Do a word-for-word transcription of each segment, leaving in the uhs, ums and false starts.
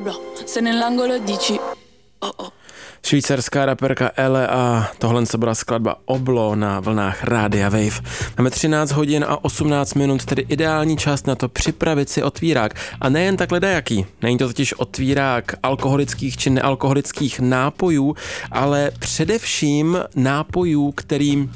bla. Se nell'angolo dici oh oh. Švýcarská raperka Ele a tohle se byla skladba Oblo na vlnách Rádia Wave. Máme třináct hodin a osmnáct minut, tedy ideální čas na to připravit si otvírák. A nejen takhle dajaký. Není to totiž otvírák alkoholických či nealkoholických nápojů, ale především nápojů, kterým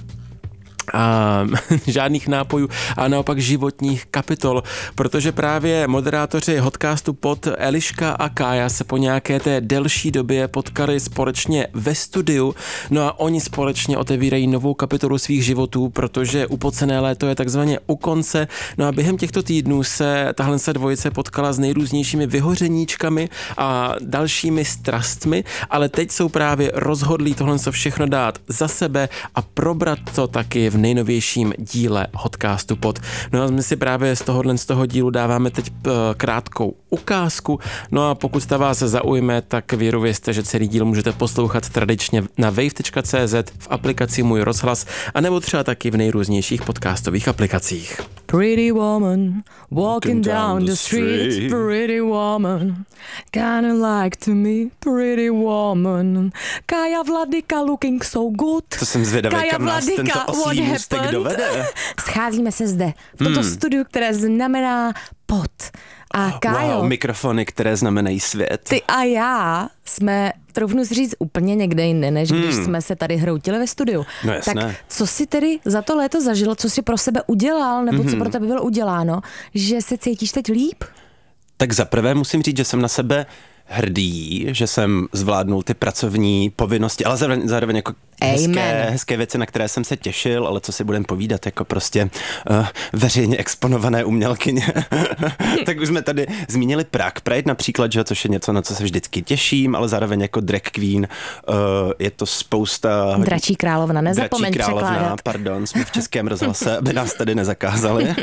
a žádných nápojů a naopak životních kapitol, protože právě moderátoři Hotcastu Pod Eliška a Kája se po nějaké té delší době potkali společně ve studiu, no a oni společně otevírají novou kapitolu svých životů, protože upocené léto je takzvaně u konce, no a během těchto týdnů se tahle se dvojice potkala s nejrůznějšími vyhořeníčkami a dalšími strastmi, ale teď jsou právě rozhodlí tohle všechno dát za sebe a probrat to taky v nejnovějším díle Hotcastu Pod. No a my si právě z tohohle z toho dílu dáváme teď krátkou ukázku, no a pokud ta vás zaujme, tak věřte, že celý díl můžete poslouchat tradičně na wave tečka cé zet, v aplikaci Můj rozhlas, anebo třeba taky v nejrůznějších podcastových aplikacích. Pretty woman, walking down the street, pretty woman, kinda like to me, pretty woman, Kája Vladyka looking so good. To jsem zvědavý, Kája kam nás Vladyka, tento oslý můstek dovede. Scházíme se zde, v tomto hmm. studiu, které znamená Pod. A Kájo, wow, mikrofony, které znamenají svět. Ty a já jsme, troufnu si říct, úplně někde jinde, než hmm. když jsme se tady hroutili ve studiu. No jasné. Tak co jsi tedy za to léto zažil, co jsi pro sebe udělal, nebo mm-hmm. co pro tebe bylo uděláno, že se cítíš teď líp? Tak zaprvé musím říct, že jsem na sebe hrdý, že jsem zvládnul ty pracovní povinnosti, ale zároveň, zároveň jako hezké, hezké věci, na které jsem se těšil, ale co si budem povídat, jako prostě uh, veřejně exponované umělkyně. Tak už jsme tady zmínili Prague Pride například, že, což je něco, na co se vždycky těším, ale zároveň jako drag queen uh, je to spousta... Dračí královna, nezapomeň Dračí královna, překládat. pardon, jsme v Českém rozhlase, aby nás tady nezakázali.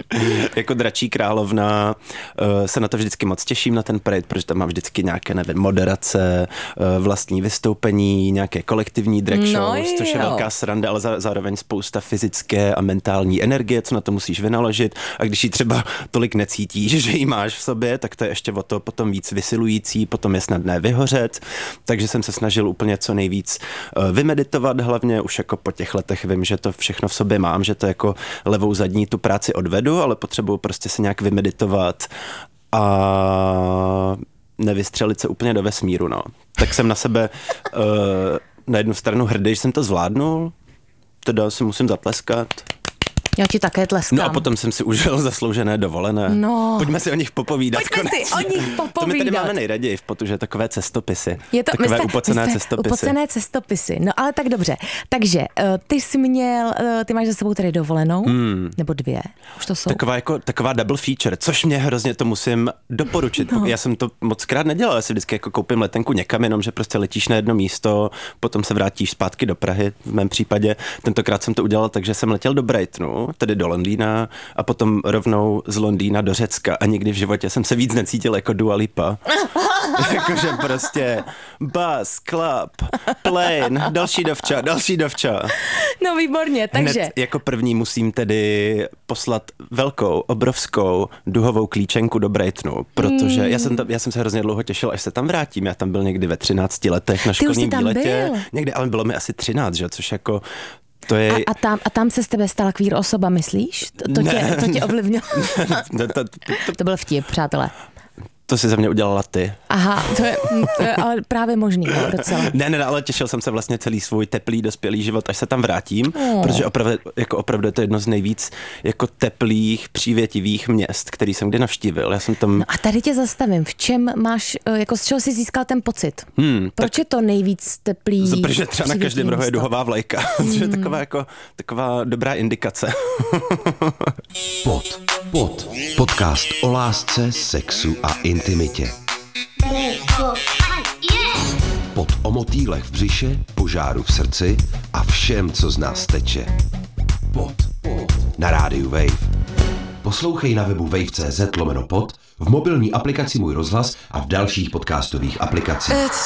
Jako Dračí královna uh, se na to vždycky moc těším, na ten Pride, protože tam mám vždycky nějaké, nevím, moderace, uh, vlastní vystoupení, nějaké kolektivní drag No shows, což je velká sranda, ale zároveň spousta fyzické a mentální energie, co na to musíš vynaložit. A když ji třeba tolik necítíš, že ji máš v sobě, tak to je ještě o to potom víc vysilující, potom je snadné vyhořet. Takže jsem se snažil úplně co nejvíc vymeditovat, hlavně už jako po těch letech vím, že to všechno v sobě mám, že to jako levou zadní tu práci odvedu, ale potřebuju prostě se nějak vymeditovat a nevystřelit se úplně do vesmíru, no. Tak jsem na sebe uh, na jednu stranu hrdý, že jsem to zvládnul, teda si musím zatleskat. Já ti také tleskám. No a potom jsem si užil zasloužené dovolené. No. Pojďme si o nich popovídat. Pojďme konečně. si o nich popovídat. To my tady máme nejraději v Potu, že takové cestopisy. Je to, takové jste, upocené jste cestopisy. Upocené cestopisy. No ale tak dobře. Takže uh, ty jsi měl, uh, ty máš za sebou tady dovolenou, hmm. nebo dvě, už to jsou. Taková jako, taková double feature, což mě hrozně to musím doporučit. No. Já jsem to moc krát nedělal, já si vždycky jako koupím letenku někam, jenom že prostě letíš na jedno místo, potom se vrátíš zpátky do Prahy, v mém případě. Tentokrát jsem to udělal, takže jsem letěl do Brightonu, tedy do Londýna, a potom rovnou z Londýna do Řecka a nikdy v životě jsem se víc necítil jako Dua Lipa. Jakože prostě bus, club, plane, další dovča, další dovča. No výborně, takže. Hned jako první musím tedy poslat velkou, obrovskou duhovou klíčenku do Brightonu, protože mm. já, jsem tam, já jsem se hrozně dlouho těšil, až se tam vrátím. Já tam byl někdy ve třinácti letech na školním výletě. Někdy, ale bylo mi asi třináct, že? Což jako to je... a, a, tam, a tam se z tebe stala queer osoba, myslíš? To, to, tě, to tě ovlivnilo? to, to, to, to, to byl vtip, přátelé. To si za mě udělala ty. Aha, to je, to je ale právě možný, no, docela. Ne, ne, ale těšil jsem se vlastně celý svůj teplý dospělý život, až se tam vrátím, oh. protože opravdu, jako opravdu je to jedno z nejvíc jako teplých, přívětivých měst, který jsem kdy navštívil. Já jsem tam... No a tady tě zastavím. V čem máš, jako z čeho jsi získal ten pocit? Hmm, Proč tak, je to nejvíc teplý? Protože třeba na každém rohu je duhová vlajka. Hmm. To je taková, jako, taková dobrá indikace. Pod. Pod. Podcast o lásce, sexu a intimitě. Pod o motýlech v břiše, požáru v srdci a všem, co z nás teče. Pod. Na rádiu Wave. Poslouchej na webu wave tečka cz lomeno pod, v mobilní aplikaci Můj rozhlas a v dalších podcastových aplikacích.